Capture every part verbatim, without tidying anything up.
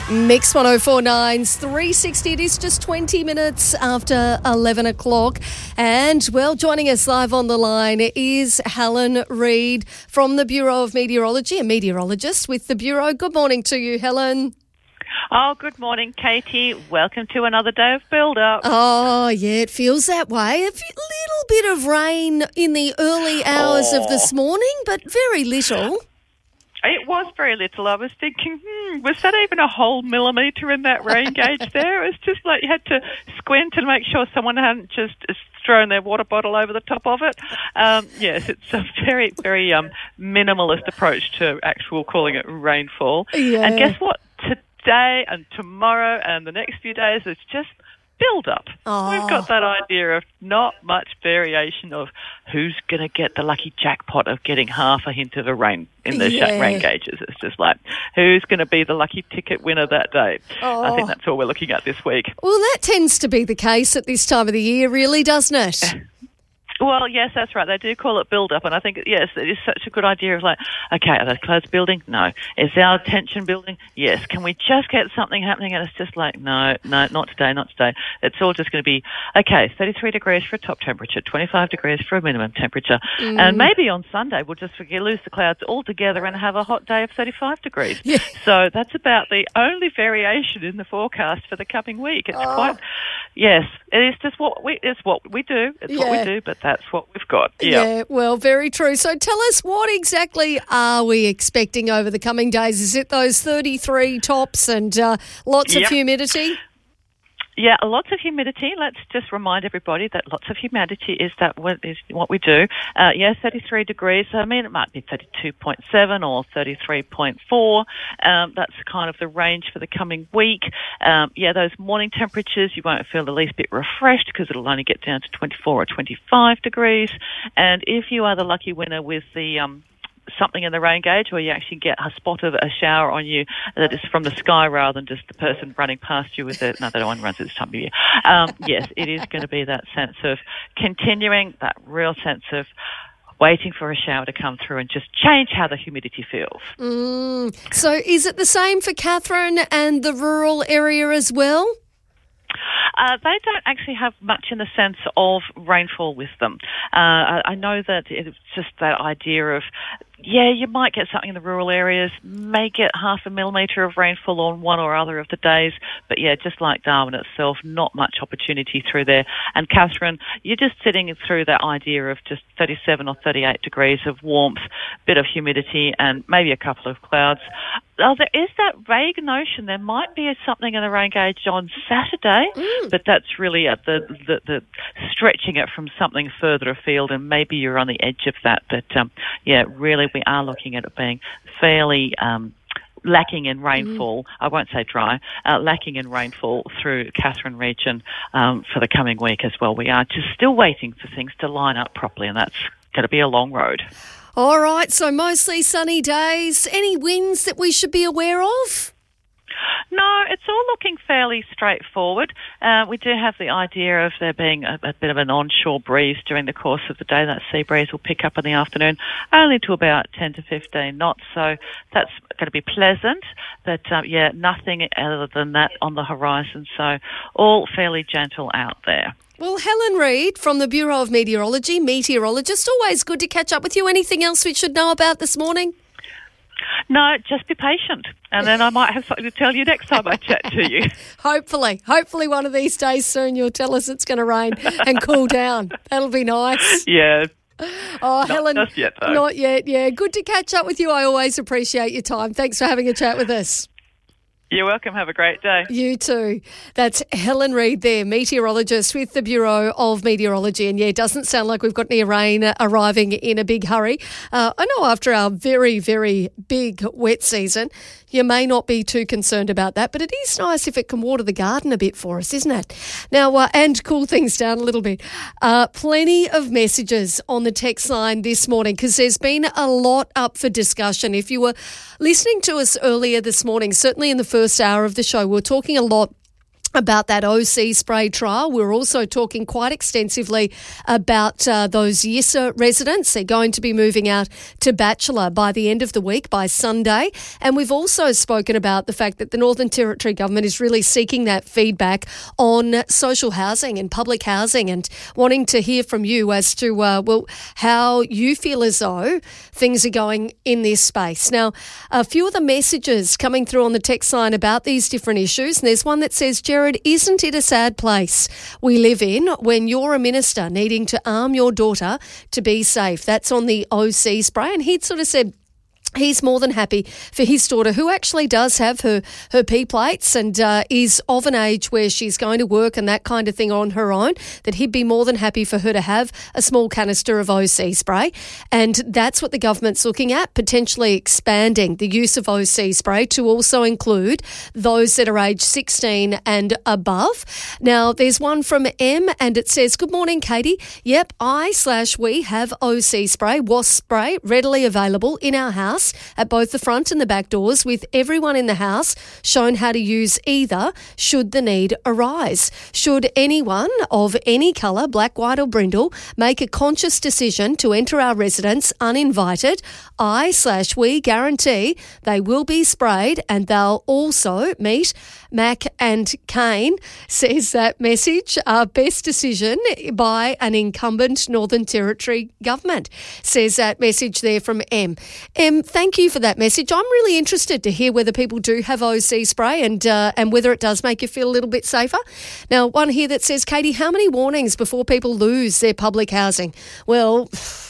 Mix one oh four point nine's three sixty. It is just twenty minutes after eleven o'clock. And, well, joining us live on the line is Helen Reid from the Bureau of Meteorology, a meteorologist with the Bureau. Good morning to you, Helen. Oh, good morning, Katie. Welcome to another day of build-up. Oh, yeah, it feels that way. A little bit of rain in the early hours oh. of this morning, but very little. It was very little. I was thinking, hmm, was that even a whole millimetre in that rain gauge there? It was just like you had to squint and make sure someone hadn't just thrown their water bottle over the top of it. Um, yes, it's a very, very um, minimalist approach to actual calling it rainfall. Yeah. And guess what? Today and tomorrow and the next few days, it's just build up. Oh. We've got that idea of not much variation of who's going to get the lucky jackpot of getting half a hint of a rain in the yeah. rain gauges. It's just like, who's going to be the lucky ticket winner that day? Oh. I think that's all we're looking at this week. Well, that tends to be the case at this time of the year, really, doesn't it? Well, yes, that's right. They do call it build-up, and I think, yes, it is such a good idea of like, okay, are those clouds building? No. Is our tension building? Yes. Can we just get something happening? And it's just like, no, no, not today, not today. It's all just going to be, okay, thirty-three degrees for a top temperature, twenty-five degrees for a minimum temperature, mm. and maybe on Sunday we'll just forget, lose the clouds altogether and have a hot day of thirty-five degrees. Yeah. So that's about the only variation in the forecast for the coming week. It's oh. quite, yes, it is just what we, it's what we do. It's yeah. what we do, but that's what we've got. Yeah. Yeah. yeah, well, very true. So tell us, what exactly are we expecting over the coming days? Is it those thirty-three tops and uh, lots yep. of humidity? Yeah, lots of humidity. Let's just remind everybody that lots of humidity is that what is what we do. Uh, yeah, thirty-three degrees. I mean, it might be thirty-two point seven or thirty-three point four. Um, that's kind of the range for the coming week. Um, yeah, those morning temperatures, you won't feel the least bit refreshed because it'll only get down to twenty-four or twenty-five degrees. And if you are the lucky winner with the um, something in the rain gauge where you actually get a spot of a shower on you that is from the sky rather than just the person running past you with it. No, that one runs at this time of year. Um, yes, it is going to be that sense of continuing, that real sense of waiting for a shower to come through and just change how the humidity feels. Mm. So is it the same for Katherine and the rural area as well? Uh, they don't actually have much in the sense of rainfall with them. Uh, I, I know that it's just that idea of, yeah, you might get something in the rural areas, may get half a millimetre of rainfall on one or other of the days, but yeah, just like Darwin itself, not much opportunity through there. And Katherine, you're just sitting through that idea of just thirty-seven or thirty-eight degrees of warmth, bit of humidity, and maybe a couple of clouds. Oh, there is that vague notion there might be something in the rain gauge on Saturday, mm. but that's really at the, the, the stretching it from something further afield, and maybe you're on the edge of that. But um, yeah, really, we are looking at it being fairly um, lacking in rainfall. Mm. I won't say dry, uh, lacking in rainfall through Katherine region um, for the coming week as well. We are just still waiting for things to line up properly, and that's going to be a long road. All right, so mostly sunny days. Any winds that we should be aware of? No, it's all looking fairly straightforward. Uh, we do have the idea of there being a, a bit of an onshore breeze during the course of the day. That sea breeze will pick up in the afternoon, only to about ten to fifteen knots. So that's going to be pleasant. But, um, yeah, nothing other than that on the horizon. So all fairly gentle out there. Well, Helen Reid from the Bureau of Meteorology, meteorologist, always good to catch up with you. Anything else we should know about this morning? No, just be patient, and then I might have something to tell you next time I chat to you. Hopefully. Hopefully one of these days soon you'll tell us it's going to rain and cool down. That'll be nice. Yeah. Oh, Not Helen. just yet, though. Not yet, yeah. Good to catch up with you. I always appreciate your time. Thanks for having a chat with us. You're welcome. Have a great day. You too. That's Helen Reid there, meteorologist with the Bureau of Meteorology. And yeah, it doesn't sound like we've got any rain arriving in a big hurry. Uh, I know after our very, very big wet season, you may not be too concerned about that, but it is nice if it can water the garden a bit for us, isn't it? Now, uh, and cool things down a little bit. Uh, plenty of messages on the text line this morning because there's been a lot up for discussion. If you were listening to us earlier this morning, certainly in the first hour of the show, we we're talking a lot about that O C spray trial. We're also talking quite extensively about uh, those Yissa residents. They're going to be moving out to Bachelor by the end of the week, by Sunday. And we've also spoken about the fact that the Northern Territory government is really seeking that feedback on social housing and public housing, and wanting to hear from you as to, uh, well, how you feel as though things are going in this space. Now, a few of the messages coming through on the text line about these different issues, and there's one that says, Jared, isn't it a sad place we live in when you're a minister needing to arm your daughter to be safe? That's on the O C spray. And he'd sort of said he's more than happy for his daughter, who actually does have her, her P plates and uh, is of an age where she's going to work and that kind of thing on her own, that he'd be more than happy for her to have a small canister of O C spray. And that's what the government's looking at, potentially expanding the use of O C spray to also include those that are aged sixteen and above. Now, there's one from M, and it says, good morning, Katie. Yep, I slash we have O C spray, wasp spray, readily available in our house at both the front and the back doors, with everyone in the house shown how to use either should the need arise. Should anyone of any colour, black, white or brindle, make a conscious decision to enter our residence uninvited, I slash we guarantee they will be sprayed and they'll also meet Mac and Kane, says that message. Uh, best decision by an incumbent Northern Territory government, says that message there from M. M, thank you for that message. I'm really interested to hear whether people do have O C spray and uh, and whether it does make you feel a little bit safer. Now, one here that says, Katie, how many warnings before people lose their public housing? Well,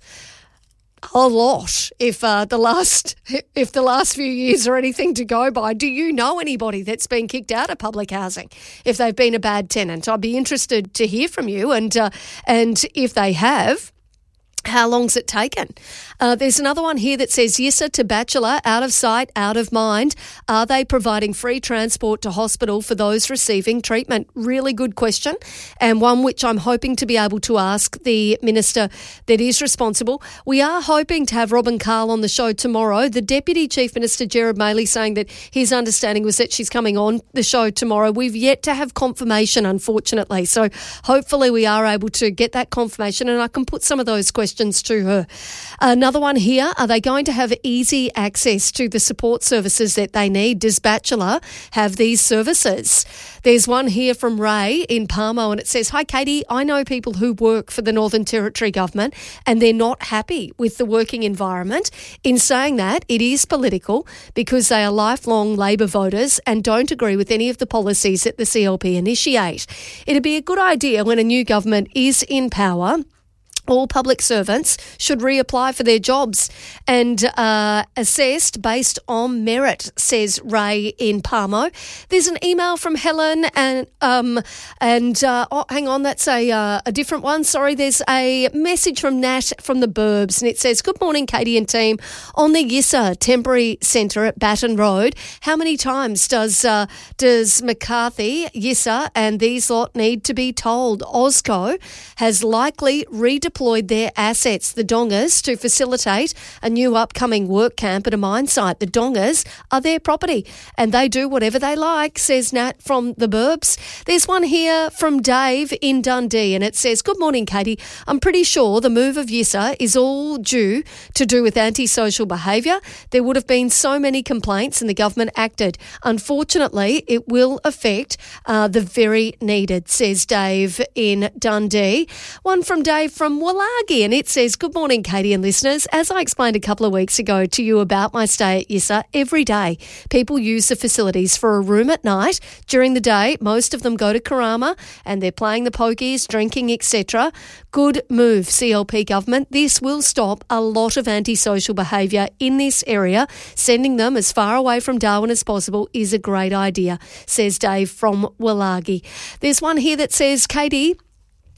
a lot. If uh, the last if the last few years are anything to go by, do you know anybody that's been kicked out of public housing if they've been a bad tenant? I'd be interested to hear from you, and uh, and if they have, how long's it taken? Uh, there's another one here that says, Yissa to Bachelor, out of sight, out of mind. Are they providing free transport to hospital for those receiving treatment? Really good question, and one which I'm hoping to be able to ask the minister that is responsible. We are hoping to have Robin Carl on the show tomorrow. The Deputy Chief Minister, Gerard Maley, saying that his understanding was that she's coming on the show tomorrow. We've yet to have confirmation, unfortunately, so hopefully we are able to get that confirmation and I can put some of those questions to her. Another one here, are they going to have easy access to the support services that they need? Does Bachelor have these services? There's one here from Ray in Palmo, and it says, hi Katie, I know people who work for the Northern Territory government and they're not happy with the working environment. In saying that, it is political because they are lifelong Labor voters and don't agree with any of the policies that the C L P initiate. It'd be a good idea when a new government is in power, all public servants should reapply for their jobs and uh, assessed based on merit, says Ray in Palmo. There's an email from Helen and um and uh, oh, hang on, that's a uh, a different one. Sorry, there's a message from Nat from the Burbs, and it says, good morning, Katie and team. On the Yissa Temporary Centre at Batten Road, how many times does uh, does McCarthy, Yissa and these lot need to be told? Osco has likely redeployed deployed their assets, the Dongas, to facilitate a new upcoming work camp at a mine site. The Dongas are their property and they do whatever they like, says Nat from the Burbs. There's one here from Dave in Dundee, and it says, good morning, Katie. I'm pretty sure the move of Yissa is all due to do with antisocial behaviour. There would have been so many complaints and the government acted. Unfortunately, it will affect uh, the very needed, says Dave in Dundee. One from Dave from Wallagi, and it says, good morning, Katie and listeners. As I explained a couple of weeks ago to you about my stay at Yissa, every day people use the facilities for a room at night. During the day, most of them go to Karama and they're playing the pokies, drinking, et cetera. Good move, C L P government. This will stop a lot of antisocial behaviour in this area. Sending them as far away from Darwin as possible is a great idea, says Dave from Wallagi. There's one here that says, Katie,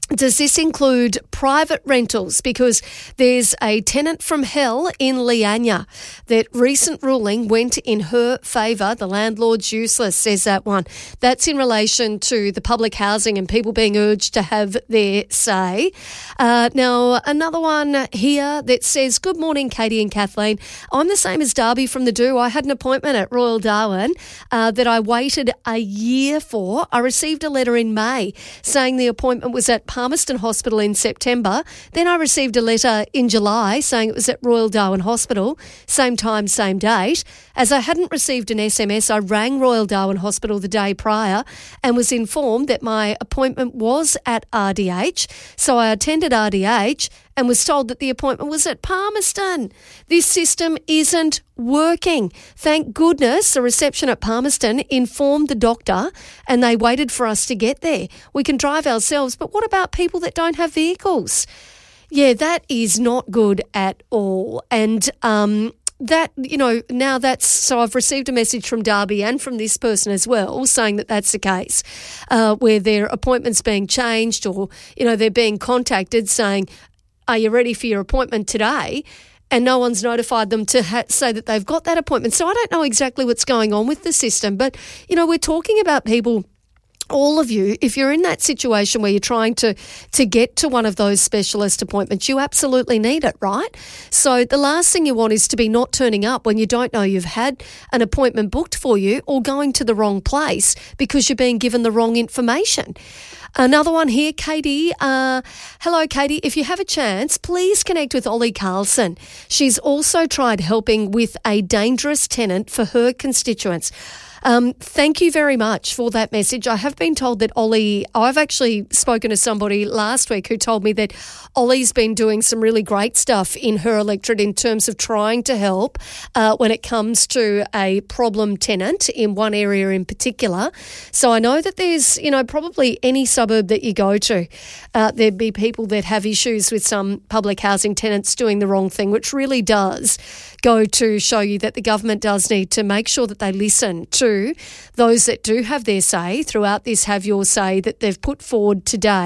Does this include private rentals? Because there's a tenant from hell in Leanya that recent ruling went in her favour. The landlord's useless, says that one. That's in relation to the public housing and people being urged to have their say. Uh, now, another one here that says, good morning, Katie and Kathleen. I'm the same as Darby from the Do. I had an appointment at Royal Darwin uh, that I waited a year for. I received a letter in May saying the appointment was at Palmerston Hospital in September. Then I received a letter in July saying it was at Royal Darwin Hospital, same time, same date. As I hadn't received an S M S, I rang Royal Darwin Hospital the day prior and was informed that my appointment was at R D H. So I attended R D H and was told that the appointment was at Palmerston. This system isn't working. Thank goodness the reception at Palmerston informed the doctor and they waited for us to get there. We can drive ourselves, but what about people that don't have vehicles? Yeah, that is not good at all. And um, that, you know, now that's, so I've received a message from Darby and from this person as well saying that that's the case, uh, where their appointment's being changed or, you know, they're being contacted saying, are you ready for your appointment today? And no one's notified them to ha- say that they've got that appointment. So I don't know exactly what's going on with the system, but, you know, we're talking about people, all of you, if you're in that situation where you're trying to, to get to one of those specialist appointments, you absolutely need it, right? So the last thing you want is to be not turning up when you don't know you've had an appointment booked for you or going to the wrong place because you're being given the wrong information. Another one here, Katie. Uh, hello, Katie. If you have a chance, please connect with Ollie Carlson. She's also tried helping with a dangerous tenant for her constituents. Um, thank you very much for that message. I have been told that Ollie, I've actually spoken to somebody last week who told me that Ollie's been doing some really great stuff in her electorate in terms of trying to help uh, when it comes to a problem tenant in one area in particular. So I know that there's, you know, probably any suburb that you go to, uh, there'd be people that have issues with some public housing tenants doing the wrong thing, which really does go to show you that the government does need to make sure that they listen to those that do have their say throughout this Have Your Say that they've put forward today.